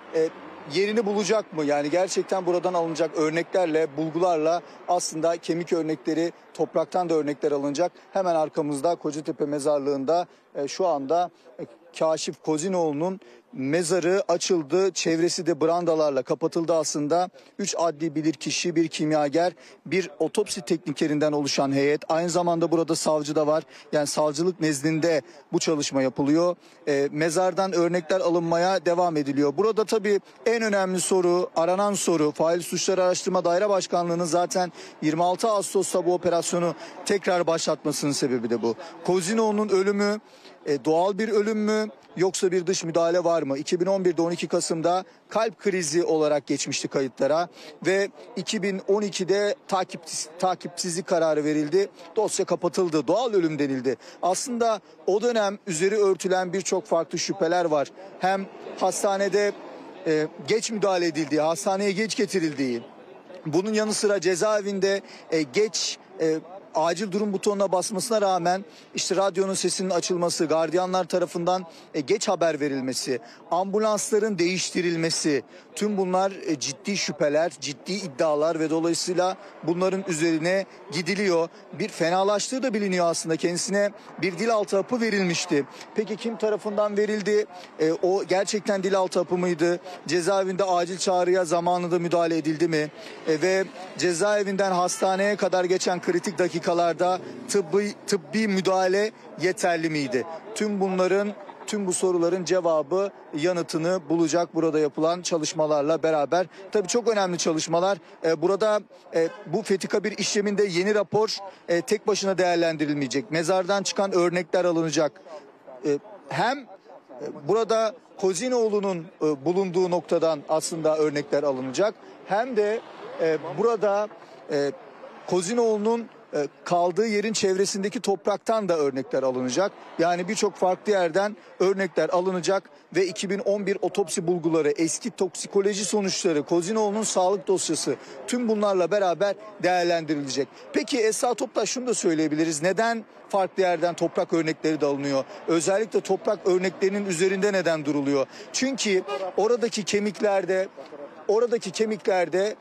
yerini bulacak mı? Yani gerçekten buradan alınacak örneklerle, bulgularla aslında kemik örnekleri, topraktan da örnekler alınacak. Hemen arkamızda Kocatepe Mezarlığı'nda şu anda Kaşif Kozinoğlu'nun mezarı açıldı. Çevresi de brandalarla kapatıldı aslında. 3 adli bilirkişi, bir kimyager, bir otopsi teknikerinden oluşan heyet. Aynı zamanda burada savcı da var. Yani savcılık nezdinde bu çalışma yapılıyor. Mezardan örnekler alınmaya devam ediliyor. Burada tabii en önemli soru, aranan soru, Faili Suçları Araştırma Daire Başkanlığı'nın zaten 26 Ağustos'ta bu operasyonu tekrar başlatmasının sebebi de bu. Kozinoğlu'nun ölümü doğal bir ölüm mü yoksa bir dış müdahale var mı? 2011'de 12 Kasım'da kalp krizi olarak geçmişti kayıtlara ve 2012'de takipsizlik kararı verildi. Dosya kapatıldı. Doğal ölüm denildi. Aslında o dönem üzeri örtülen birçok farklı şüpheler var. Hem hastanede geç müdahale edildiği, hastaneye geç getirildiği, bunun yanı sıra cezaevinde acil durum butonuna basmasına rağmen işte radyonun sesinin açılması, gardiyanlar tarafından geç haber verilmesi, ambulansların değiştirilmesi, tüm bunlar ciddi şüpheler, ciddi iddialar ve dolayısıyla bunların üzerine gidiliyor. Bir fenalaştığı da biliniyor aslında, kendisine bir dilaltı hapı verilmişti. Peki kim tarafından verildi? O gerçekten dilaltı hapı mıydı? Cezaevinde acil çağrıya zamanında müdahale edildi mi? Ve cezaevinden hastaneye kadar geçen kritik dakikalarda tıbbi müdahale yeterli miydi? Tüm bu soruların cevabı, yanıtını bulacak burada yapılan çalışmalarla beraber. Tabii çok önemli çalışmalar. Burada bu Fethi Kabir işleminde yeni rapor tek başına değerlendirilmeyecek. Mezardan çıkan örnekler alınacak. Hem burada Kozinoğlu'nun bulunduğu noktadan aslında örnekler alınacak. Hem de burada Kozinoğlu'nun kaldığı yerin çevresindeki topraktan da örnekler alınacak. Yani birçok farklı yerden örnekler alınacak ve 2011 otopsi bulguları, eski toksikoloji sonuçları, Kozinoğlu'nun sağlık dosyası, tüm bunlarla beraber değerlendirilecek. Peki Esra Toptaş, şunu da söyleyebiliriz. Neden farklı yerden toprak örnekleri de alınıyor? Özellikle toprak örneklerinin üzerinde neden duruluyor? Çünkü oradaki kemiklerde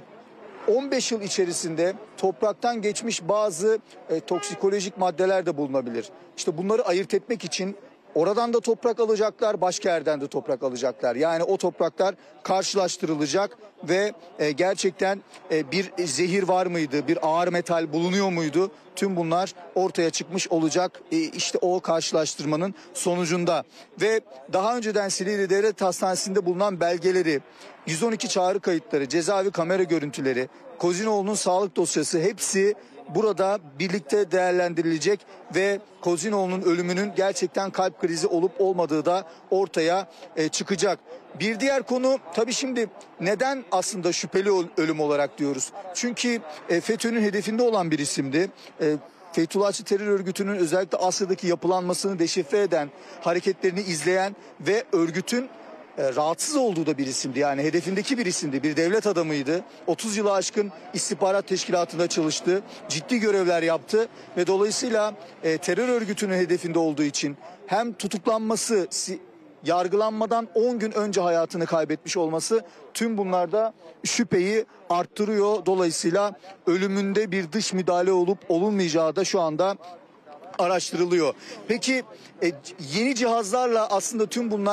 15 yıl içerisinde topraktan geçmiş bazı toksikolojik maddeler de bulunabilir. İşte bunları ayırt etmek için oradan da toprak alacaklar, başka yerden de toprak alacaklar. Yani o topraklar karşılaştırılacak ve gerçekten bir zehir var mıydı, bir ağır metal bulunuyor muydu? Tüm bunlar ortaya çıkmış olacak işte o karşılaştırmanın sonucunda. Ve daha önceden Silivri Devlet Hastanesi'nde bulunan belgeleri, 112 çağrı kayıtları, cezaevi kamera görüntüleri, Kozinoğlu'nun sağlık dosyası, hepsi burada birlikte değerlendirilecek ve Kozinoğlu'nun ölümünün gerçekten kalp krizi olup olmadığı da ortaya çıkacak. Bir diğer konu, tabii şimdi neden aslında şüpheli ölüm olarak diyoruz? Çünkü FETÖ'nün hedefinde olan bir isimdi. Fethullahçı terör örgütünün özellikle Asya'daki yapılanmasını deşifre eden, hareketlerini izleyen ve örgütün rahatsız olduğu da bir isimdi. Yani hedefindeki bir isimdi, bir devlet adamıydı. 30 yılı aşkın istihbarat teşkilatında çalıştı, ciddi görevler yaptı ve dolayısıyla terör örgütünün hedefinde olduğu için hem tutuklanması, yargılanmadan 10 gün önce hayatını kaybetmiş olması, tüm bunlarda şüpheyi arttırıyor. Dolayısıyla ölümünde bir dış müdahale olup olunmayacağı da şu anda araştırılıyor. Peki yeni cihazlarla aslında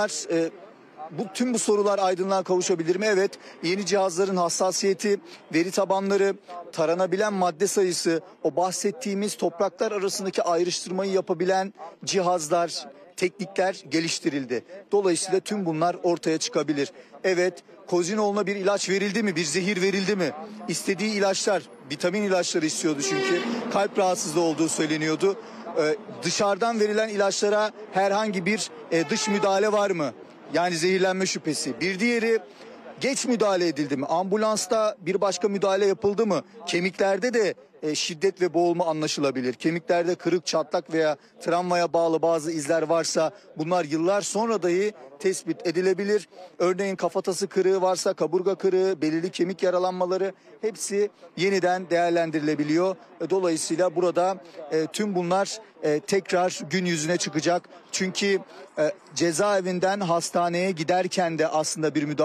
tüm bu sorular aydınlığa kavuşabilir mi? Evet, yeni cihazların hassasiyeti, veri tabanları, taranabilen madde sayısı, o bahsettiğimiz topraklar arasındaki ayrıştırmayı yapabilen cihazlar, teknikler geliştirildi. Dolayısıyla tüm bunlar ortaya çıkabilir. Evet, Kozinoğlu'na bir ilaç verildi mi, bir zehir verildi mi? İstediği ilaçlar, vitamin ilaçları istiyordu çünkü. Kalp rahatsızlığı olduğu söyleniyordu. Dışarıdan verilen ilaçlara herhangi bir dış müdahale var mı? Yani zehirlenme şüphesi. Bir diğeri, geç müdahale edildi mi? Ambulansta bir başka müdahale yapıldı mı? Kemiklerde de şiddet ve boğulma anlaşılabilir. Kemiklerde kırık, çatlak veya travmaya bağlı bazı izler varsa bunlar yıllar sonra dahi tespit edilebilir. Örneğin kafatası kırığı varsa, kaburga kırığı, belirli kemik yaralanmaları, hepsi yeniden değerlendirilebiliyor. Dolayısıyla burada tüm bunlar tekrar gün yüzüne çıkacak. Çünkü cezaevinden hastaneye giderken de aslında bir müdahale